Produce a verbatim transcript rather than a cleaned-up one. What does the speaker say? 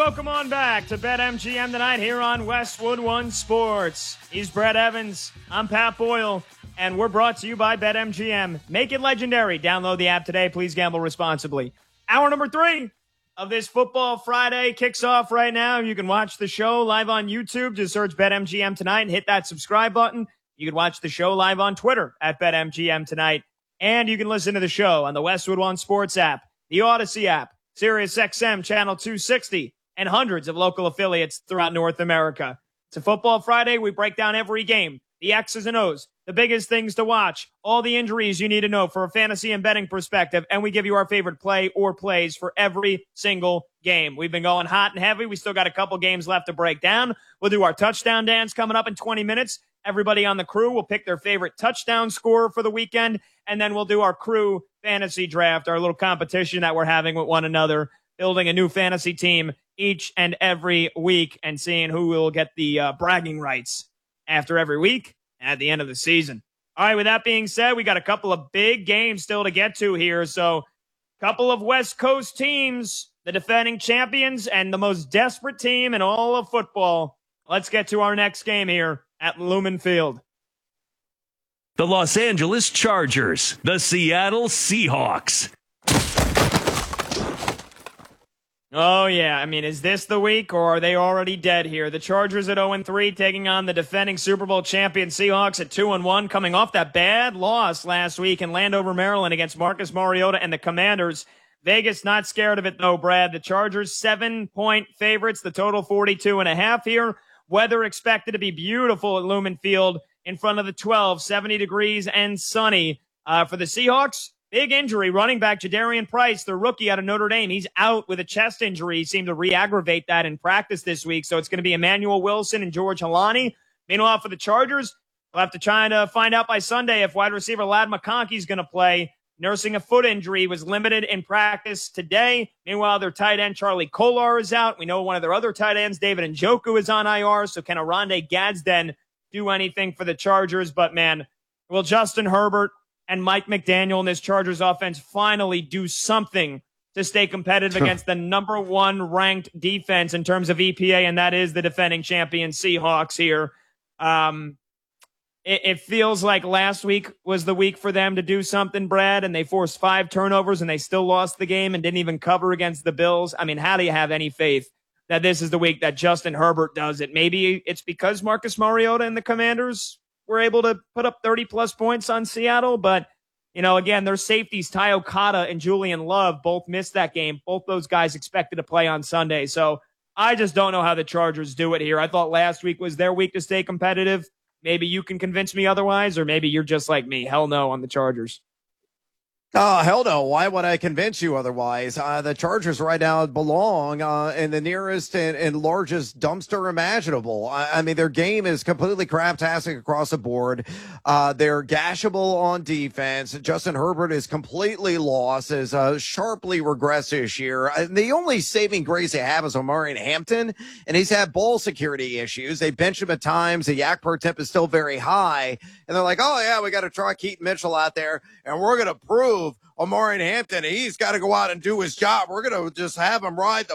welcome on back to BetMGM tonight here on Westwood One Sports. He's Brett Evans. I'm Pat Boyle, and we're brought to you by BetMGM. Make it legendary. Download the app today. Please gamble responsibly. Hour number three of this Football Friday kicks off right now. You can watch the show live on YouTube. Just search BetMGM tonight and hit that subscribe button. You can watch the show live on Twitter at BetMGM tonight. And you can listen to the show on the Westwood One Sports app, the Odyssey app, SiriusXM Channel two sixty, and hundreds of local affiliates throughout North America. It's a Football Friday. We break down every game, the X's and O's, the biggest things to watch, all the injuries you need to know for a fantasy and betting perspective, and we give you our favorite play or plays for every single game. We've been going hot and heavy. We still got a couple games left to break down. We'll do our touchdown dance coming up in twenty minutes. Everybody on the crew will pick their favorite touchdown scorer for the weekend, and then we'll do our crew fantasy draft, our little competition that we're having with one another, building a new fantasy team each and every week and seeing who will get the uh, bragging rights after every week at the end of the season. All right, with that being said, we got a couple of big games still to get to here. So a couple of West Coast teams, the defending champions and the most desperate team in all of football. Let's get to our next game here at Lumen Field. The Los Angeles Chargers, the Seattle Seahawks. Oh, yeah. I mean, is this the week, or are they already dead here? The Chargers at oh and three taking on the defending Super Bowl champion Seahawks at two and one, coming off that bad loss last week in Landover, Maryland against Marcus Mariota and the Commanders. Vegas not scared of it, though, Brad. The Chargers seven-point favorites, the total forty-two and a half here. Weather expected to be beautiful at Lumen Field in front of the twelve, seventy degrees and sunny. Uh, for the Seahawks, big injury. Running back Jadarian Price, the rookie out of Notre Dame, he's out with a chest injury. He seemed to re-aggravate that in practice this week. So it's going to be Emmanuel Wilson and George Halani. Meanwhile, for the Chargers, we'll have to try to find out by Sunday if wide receiver Ladd McConkey is going to play. Nursing a foot injury, was limited in practice today. Meanwhile, their tight end Charlie Kolar is out. We know one of their other tight ends, David Njoku, is on I R. So can Oronde Gadsden do anything for the Chargers? But, man, will Justin Herbert and Mike McDaniel in this Chargers offense finally do something to stay competitive against the number one ranked defense in terms of E P A, and that is the defending champion Seahawks here. Um, it, it feels like last week was the week for them to do something, Brad, and they forced five turnovers and they still lost the game and didn't even cover against the Bills. I mean, how do you have any faith that this is the week that Justin Herbert does it? Maybe it's because Marcus Mariota and the Commanders were able to put up thirty-plus points on Seattle, but, you know, again, their safeties, Ty Okada and Julian Love, both missed that game. Both those guys expected to play on Sunday, so I just don't know how the Chargers do it here. I thought last week was their week to stay competitive. Maybe you can convince me otherwise, or maybe you're just like me. Hell no on the Chargers. Oh, hell no. Why would I convince you otherwise? Uh, the Chargers right now belong uh, in the nearest and, and largest dumpster imaginable. I, I mean, their game is completely craptastic across the board. Uh, they're gashable on defense. Justin Herbert is completely lost, has uh, sharply regressed this year. Uh, the only saving grace they have is Omarion Hampton, and he's had ball security issues. They bench him at times. The yak per temp is still very high. And they're like, oh, yeah, we got to try Keaton Mitchell out there, and we're going to prove Omarion Hampton, he's got to go out and do his job. We're going to just have him ride the